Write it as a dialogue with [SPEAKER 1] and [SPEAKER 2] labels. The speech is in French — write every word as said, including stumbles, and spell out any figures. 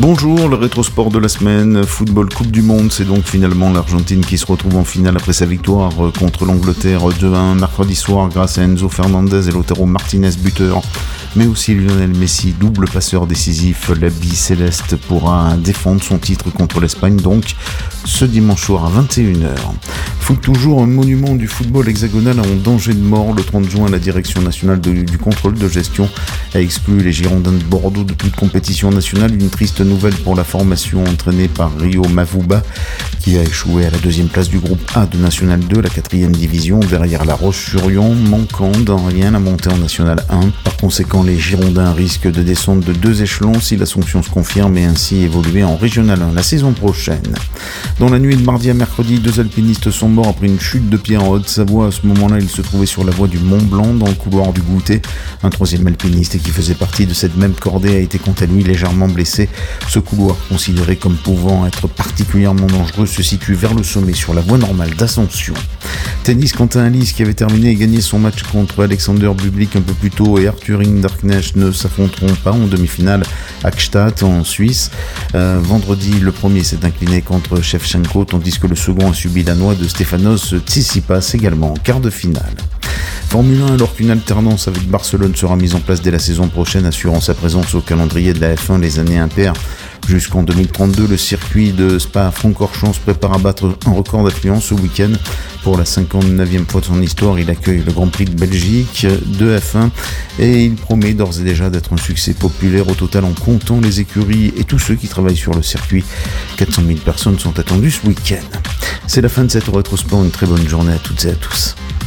[SPEAKER 1] Bonjour, le rétrosport de la semaine, football Coupe du Monde, c'est donc finalement l'Argentine qui se retrouve en finale après sa victoire contre l'Angleterre deux à un mercredi soir grâce à Enzo Fernandez et Lautaro Martinez buteur, mais aussi Lionel Messi, double passeur décisif. L'Habit Céleste pourra défendre son titre contre l'Espagne donc ce dimanche soir à vingt et une heures. Foot toujours, un monument du football hexagonal en danger de mort. Le trente juin, la Direction nationale de, du contrôle de gestion a exclu les Girondins de Bordeaux de toute compétition nationale. Une triste nouvelle pour la formation entraînée par Rio Mavuba qui a échoué à la deuxième place du groupe A de National deux, la quatrième division, derrière La Roche-sur-Yon, manquant dans rien la montée en National un. Par conséquent, les Girondins risquent de descendre de deux échelons si la sanction se confirme et ainsi évoluer en Régional un la saison prochaine. Dans la nuit de mardi à mercredi, deux alpinistes sont morts après une chute de pied en Haute-Savoie. À ce moment-là, ils se trouvaient sur la voie du Mont Blanc dans le couloir du Goûter. Un troisième alpiniste qui faisait partie de cette même cordée a été quant à lui légèrement blessé. Ce couloir, considéré comme pouvant être particulièrement dangereux, se situe vers le sommet sur la voie normale d'ascension. Tennis, Quentin Halys qui avait terminé et gagné son match contre Alexander Bublik un peu plus tôt et Arthur Hinderknecht ne s'affronteront pas en demi-finale à Gstaad en Suisse. Euh, vendredi, le premier s'est incliné contre Shevchenko tandis que le second a subi la noix de Stefanos Tsitsipas également en quart de finale. Formule un, alors qu'une alternance avec Barcelone sera mise en place dès la saison prochaine, assurant sa présence au calendrier de la F un les années impaires. Jusqu'en deux mille trente-deux, le circuit de Spa-Francorchamps se prépare à battre un record d'affluence ce week-end. Pour la cinquante-neuvième fois de son histoire, il accueille le Grand Prix de Belgique de F un et il promet d'ores et déjà d'être un succès populaire au total en comptant les écuries et tous ceux qui travaillent sur le circuit. quatre cent mille personnes sont attendues ce week-end. C'est la fin de cette rétrosport, une très bonne journée à toutes et à tous.